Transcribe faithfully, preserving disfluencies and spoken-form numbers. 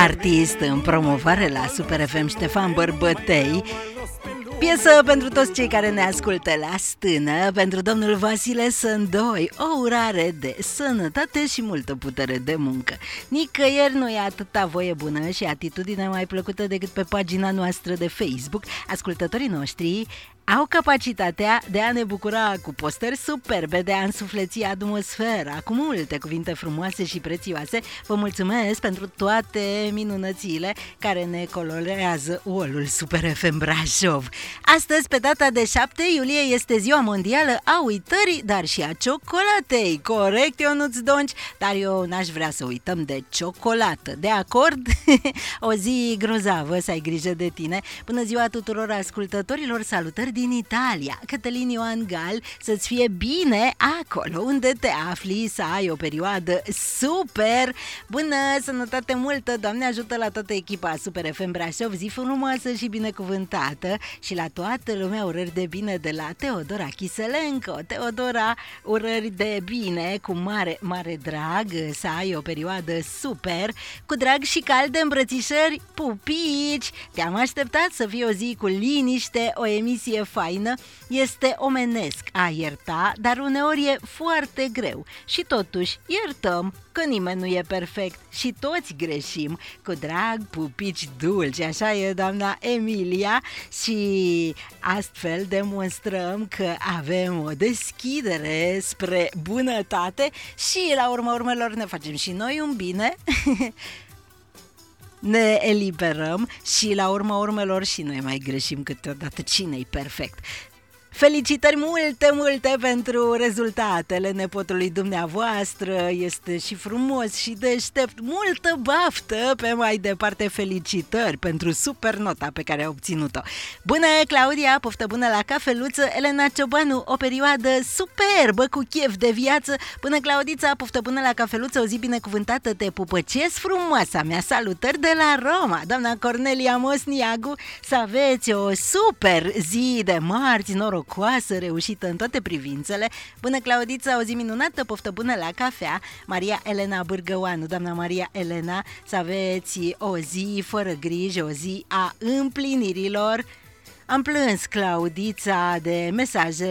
artist în promovare la Super F M, Ștefan Bărbătei. Piesă pentru toți cei care ne ascultă la stână, pentru domnul Vasile Sândoi, o urare de sănătate și multă putere de muncă. Nicăieri nu e atâta voie bună și atitudine mai plăcută decât pe pagina noastră de Facebook. Ascultătorii noștri au capacitatea de a ne bucura cu postări superbe, de a însufleți atmosfera cu multe cuvinte frumoase și prețioase. Vă mulțumesc pentru toate minunățile care ne colorează olul Super F M Brașov. Astăzi, pe data de șapte iulie, este ziua mondială a uitării, dar și a ciocolatei. Corect, Ionuț Donci, dar eu n-aș vrea să uităm de ciocolată. De acord? O zi grozavă, să ai grijă de tine. Bună ziua tuturor ascultătorilor, salutări din Italia. Cătălin Ioan Gal, să-ți fie bine acolo unde te afli, să ai o perioadă super. Bună, sănătate multă, Doamne ajută la toată echipa Super F M Brașov, zi frumoasă și binecuvântată, și la toată lumea urări de bine de la Teodora Chiselenco. Teodora, urări de bine cu mare, mare drag, să ai o perioadă super, cu drag și calde îmbrățișări, pupici. Te-am așteptat să fie o zi cu liniște, o emisie faină. Este omenesc a ierta, dar uneori e foarte greu și totuși iertăm, că nimeni nu e perfect și toți greșim. Cu drag, pupici dulci, așa e, doamna Emilia, și astfel demonstrăm că avem o deschidere spre bunătate și la urma urmelor ne facem și noi un bine. Ne eliberăm și la urma urmelor și noi mai greșim câteodată. Cine-i perfect? Felicitări multe, multe pentru rezultatele nepotului dumneavoastră. Este și frumos și deștept. Multă baftă pe mai departe. Felicitări pentru super nota pe care a obținut-o. Bună, Claudia, poftă bună la cafeluță. Elena Ciobanu, o perioadă superbă cu chef de viață. Bună, Claudița, poftă bună la cafeluță. O zi binecuvântată, te pupăcesc, frumoasa mea. Salutări de la Roma. Doamna Cornelia Mosniagu, să aveți o super zi de marți, noroc coasă, reușită în toate privințele. Bună, Claudița, o zi minunată, poftă bună la cafea. Maria Elena Bârgăoanu, doamna Maria Elena, să aveți o zi fără griji, o zi a împlinirilor. Am plâns, Claudița, de mesaje